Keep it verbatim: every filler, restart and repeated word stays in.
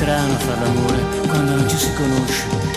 strano far l'amore quando non ci si conosce.